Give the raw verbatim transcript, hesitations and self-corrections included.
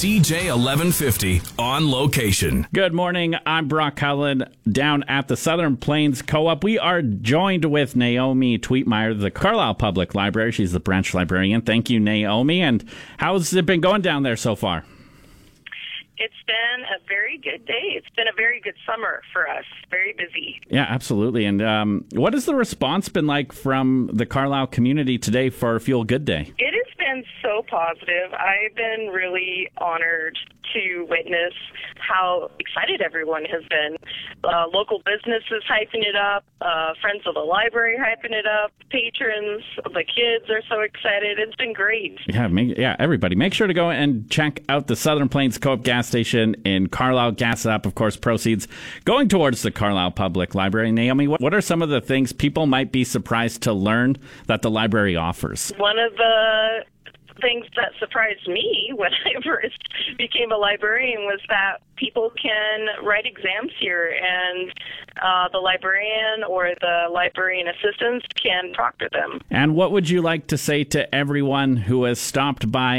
C J eleven fifty on location. Good morning. I'm Brock Cullen down at the Southern Plains Co-op. We are joined with Naomi Tweetmeyer, the Carlisle Public Library. She's the branch librarian. Thank you, Naomi. And how's it been going down there so far? It's been a very good day. It's been a very good summer for us. Very busy. Yeah, absolutely. And um, what has the response been like from the Carlisle community today for Feel Good Day? It has been so positive. I've been really honored to witness how excited everyone has been. Uh, local businesses hyping it up, uh, friends of the library hyping it up, patrons, the kids are so excited. It's been great. Yeah, make, yeah, everybody. Make sure to go and check out the Southern Plains Co-op gas station in Carlisle. Gas it up, of course, proceeds going towards the Carlisle Public Library. Naomi, what, what are some of the things people might be surprised to learn that the library offers? One of the things that surprised me when I first became a librarian was that people can write exams here, and uh, the librarian or the librarian assistants can proctor them. And what would you like to say to everyone who has stopped by